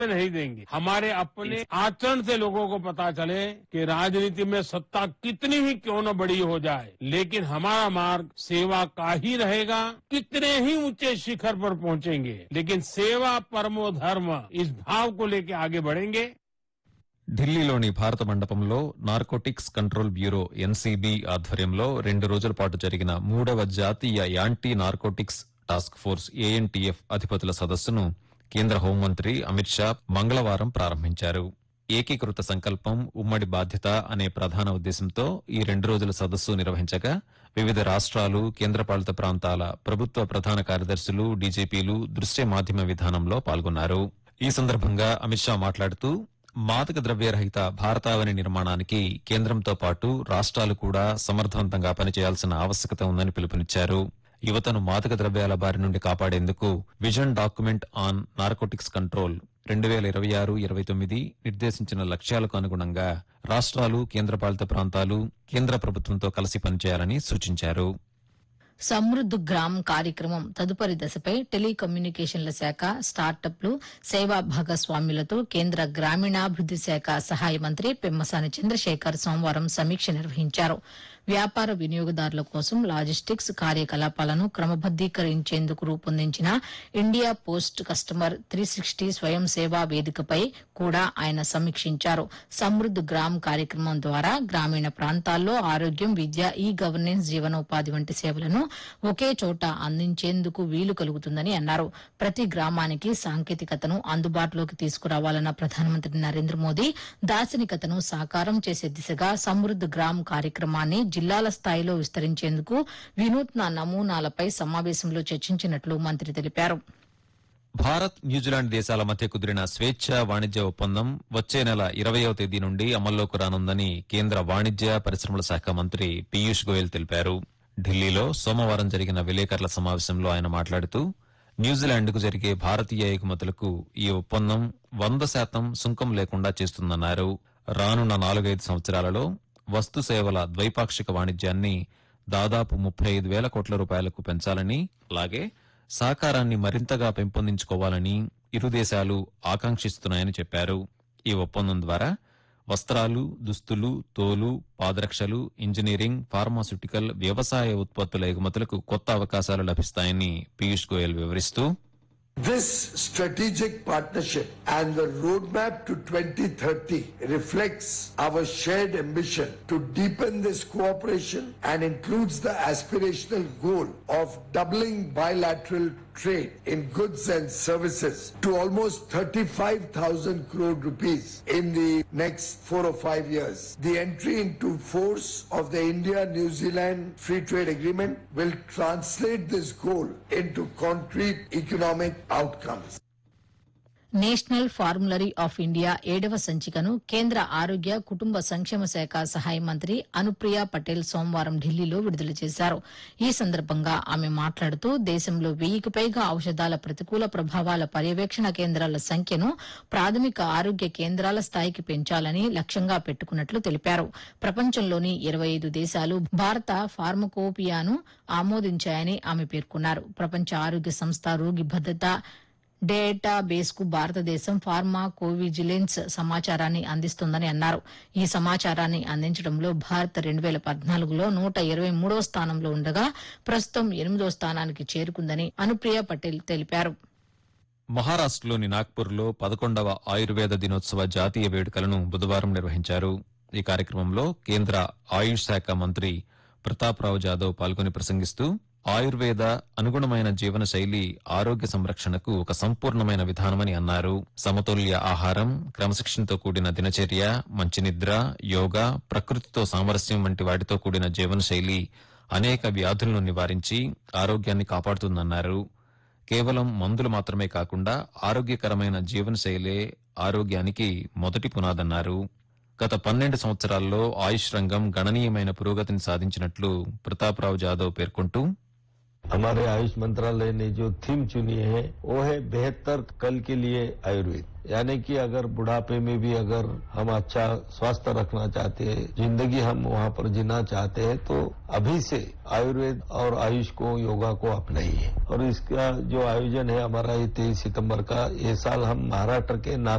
नहीं देंगे। हमारे अपने आचरण से लोगों को पता चले कि राजनीति में सत्ता कितनी ही क्यों न बड़ी हो जाए, लेकिन हमारा मार्ग सेवा का ही रहेगा। कितने ही ऊंचे शिखर पर पहुंचेंगे, लेकिन सेवा परमो धर्म इस भाव को लेकर आगे बढ़ेंगे। ఢిల్లీలోని భారత మండపంలో నార్కోటిక్స్ కంట్రోల్ బ్యూరో ఎన్సీబీ ఆధ్వర్యంలో 2 రోజుల పాటు జరిగిన 3వ జాతీయ anti narcotics task force ANTF అధిపతుల సదస్సును కేంద్ర హోంమంత్రి అమిత్ షా మంగళవారం ప్రారంభించారు. ఏకీకృత సంకల్పం ఉమ్మడి బాధ్యత అనే ప్రధాన ఉద్దేశంతో ఈ 2 రోజుల సదస్సు నిర్వహించగా వివిధ రాష్ట్రాలు కేంద్రపాలిత ప్రాంతాల ప్రభుత్వ ప్రధాన కార్యదర్శులు డీజీపీలు దృశ్య మాధ్యమ విధానంలో పాల్గొన్నారు. ఈ సందర్భంగా అమిత్ షా మాట్లాడుతూ మాదక ద్రవ్యరహిత భారతావని నిర్మాణానికి కేంద్రంతో పాటు రాష్ట్రాలు కూడా సమర్థవంతంగా పనిచేయాల్సిన ఆవశ్యకత ఉందని పిలుపునిచ్చారు. యువతను మాదక ద్రవ్యాల బారి నుండి కాపాడేందుకు vision document on narcotics control 2026-29 నిర్దేశించిన లక్ష్యాలకు అనుగుణంగా రాష్ట్రాలు కేంద్రపాలిత ప్రాంతాలు కేంద్ర ప్రభుత్వంతో కలిసి పనిచేయాలని సూచించారు. సమృద్ధ్ గ్రామ్ కార్యక్రమం తదుపరి దశపై టెలికమ్యూనికేషన్ల శాఖ, స్టార్టప్లు, సేవా భాగస్వామ్యులతో కేంద్ర గ్రామీణాభివృద్ది శాఖ సహాయ మంత్రి పెమ్మసాని చంద్రశేఖర్ సోమవారం సమీక్ష నిర్వహించారు. వ్యాపార వినియోగదారుల కోసం లాజిస్టిక్స్ కార్యకలాపాలను క్రమబద్దీకరించేందుకు రూపొందించిన ఇండియా పోస్ట్ కస్టమర్ 360 స్వయం సేవా వేదికపై కూడా ఆయన సమీక్షించారు. సమృద్ధ్ గ్రామ్ కార్యక్రమం ద్వారా గ్రామీణ ప్రాంతాల్లో ఆరోగ్యం, విద్య, ఈ గవర్నెన్స్, జీవనోపాధి వంటి సేవలను ఒకే చోట అందించేందుకు వీలు కలుగుతుందని అన్నారు. ప్రతి గ్రామానికి సాంకేతికతను అందుబాటులోకి తీసుకురావాలన్న ప్రధానమంత్రి నరేంద్ర మోదీ దార్శనికతను సాకారం చేసే దిశగా సమృద్ధ్ గ్రామ్ కార్యక్రమాన్ని జిల్లాల స్థాయిలో విస్తరించేందుకు వినూత్న నమూనాలపై సమావేశంలో చర్చించినట్లు మంత్రి తెలిపారు. భారత్, న్యూజిలాండ్ దేశాల మధ్య కుదిరిన స్వేచ్ఛా వాణిజ్య ఒప్పందం వచ్చే నెల 20వ తేదీ నుండి అమల్లోకి రానుందని కేంద్ర వాణిజ్య పరిశ్రమల శాఖ మంత్రి పీయూష్ గోయల్ తెలిపారు. ఢిల్లీలో సోమవారం జరిగిన విలేకరుల సమావేశంలో ఆయన మాట్లాడుతూ న్యూజిలాండ్కు జరిగే భారతీయ ఎగుమతులకు ఈ ఒప్పందం 100% సుంకం లేకుండా చేస్తుందన్నారు. రానున్న 4-5 సంవత్సరాలలో వస్తు సేవల ద్వైపాక్షిక వాణిజ్యాన్ని దాదాపు 35,000 కోట్ల రూపాయలకు పెంచాలని, అలాగే సహకారాన్ని మరింతగా పెంపొందించుకోవాలని ఇరు దేశాలు ఆకాంక్షిస్తున్నాయని చెప్పారు. ఈ ఒప్పందం ద్వారా వస్త్రాలు, దుస్తులు, తోలు, పాదరక్షలు, ఇంజనీరింగ్, ఫార్మాస్యూటికల్, వ్యవసాయ ఉత్పత్తుల ఎగుమతులకు కొత్త అవకాశాలు లభిస్తాయని పీయూష్ గోయల్ వివరిస్తూ This strategic partnership and the roadmap to 2030 reflects our shared ambition to deepen this cooperation and includes the aspirational goal of doubling bilateral trade in goods and services to almost 35,000 crore rupees in the next 4 or 5 years. The entry into force of the India-New Zealand Free Trade Agreement will translate this goal into concrete economic outcomes. National formulary of India 7వ సంచికను కేంద్ర ఆరోగ్య కుటుంబ సంక్షేమ శాఖ సహాయ మంత్రి అనుప్రియ పటేల్ సోమవారం ఢిల్లీలో విడుదల చేశారు. ఈ సందర్భంగా ఆమె మాట్లాడుతూ దేశంలో 1000కి పైగా ఔషధాల ప్రతికూల ప్రభావాల పర్యవేక్షణ కేంద్రాల సంఖ్యను ప్రాథమిక ఆరోగ్య కేంద్రాల స్థాయికి పెంచాలని లక్ష్యంగా పెట్టుకున్నట్లు తెలిపారు. ప్రపంచంలోని 25 దేశాలు భారత ఫార్మకోపియాను ఆమోదించాయని ఆమె పేర్కొన్నారు. ప్రపంచ ఆరోగ్య సంస్థ రోగి భద్రత డేటాబేస్ కు భారతదేశం ఫార్మాకోవిజిలెన్స్ సమాచారాన్ని అందిస్తోందని అన్నారు. ఈ సమాచారాన్ని అందించడంలో భారత్ 2014లో 123వ స్థానంలో ఉండగా ప్రస్తుతం 8వ స్థానానికి చేరుకుందని అనుప్రియ పటేల్ తెలిపారు. మహారాష్టలోని నాగ్పూర్లో 11వ ఆయుర్వేద దినోత్సవ జాతీయ వేడుకలను బుధవారం నిర్వహించారు. ఈ కార్యక్రమంలో కేంద్ర ఆయుష్ శాఖ మంత్రి ప్రతాప్రావు జాదవ్ పాల్గొని ప్రసంగిస్తూ ఆయుర్వేద అనుగుణమైన జీవనశైలి ఆరోగ్య సంరక్షణకు ఒక సంపూర్ణమైన విధానమని అన్నారు. సమతుల్య ఆహారం, క్రమశిక్షణతో కూడిన దినచర్య, మంచి నిద్ర, యోగా, ప్రకృతితో సామరస్యం వంటి వాటితో కూడిన జీవనశైలి అనేక వ్యాధులను నివారించి ఆరోగ్యాన్ని కాపాడుతుందన్నారు. కేవలం మందులు మాత్రమే కాకుండా ఆరోగ్యకరమైన జీవనశైలే ఆరోగ్యానికి మొదటి పునాదన్నారు. గత 12 సంవత్సరాల్లో ఆయుష్ రంగం గణనీయమైన పురోగతిని సాధించినట్లు ప్రతాప్రావు జాదవ్ పేర్కొంటూ हमारे आयुष मंत्रालय ने जो थीम चुनी है वो है बेहतर कल के लिए आयुर्वेद। यानी कि अगर बुढ़ापे में भी अगर हम अच्छा स्वास्थ्य रखना चाहते हैं, जिंदगी हम वहाँ पर जीना चाहते हैं, तो अभी से आयुर्वेद और आयुष को, योगा को अपनाइए। और इसका जो आयोजन है हमारा ये 23 सितंबर का, ये साल हम महाराष्ट्र के